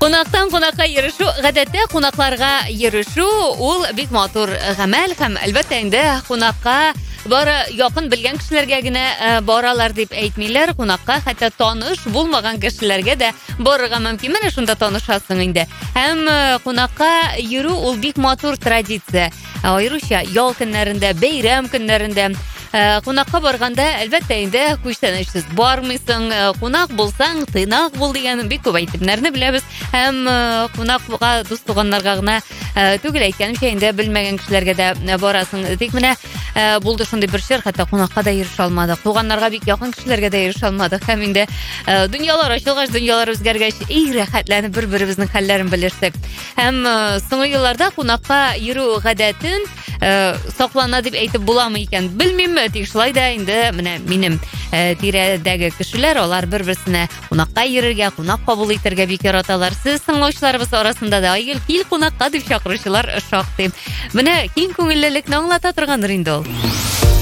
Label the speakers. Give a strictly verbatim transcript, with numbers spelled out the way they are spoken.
Speaker 1: Кунактан кунакка йөрүшү, гадәттә кунакларга йөрүшү ул бик матур гамәл һәм әлбәттә инде кунакка бары якын белгән кешеләргә генә баралар дип әйтмиләр. Кунакка хәтта таныш булмаган кешеләргә дә барырга мөмкин. Менә шунда танышасың инде. Һәм кунакка йөрү ул бик матур традиция. Аеруча ял көннәрендә, бәйрәм көннәрендә кунакка барганда әлбәттә инде күчтән эшсез бармыйсың. Кунак булсаң, тыйнак бул дигән бик күп әйтемнәрне беләбез. Һәм кунакка дус туганнарга гына түгел, әйткәнемчә инде белмәгән кешеләргә дә барасың. Тик менә булды шундый бер чор, хәтта кунакка да ирешә алмадык. Туганнарга бик якын кешеләргә дә ирешә алмадык. Һәм инде дөньялар ачылгач, дөньялар үзгәргәч, ий рәхәтләнеп бер-беребезнең хәлләрен белештек. Һәм соңгы елларда кунакка йөрү гадәтен саклана дип әйтеп буламы икән, белмим. Тик шулай да инде менә минем тирәдәге кешеләр, алар бер-берсенә кунакка йөрергә, кунак кабул итәргә бик яраталар. Сез тыңлаучыларыбыз арасында да Айгөл, кил кунакка дип чакыручылар шактый. Менә киң күңеллелекне аңлата торгандыр инде ул.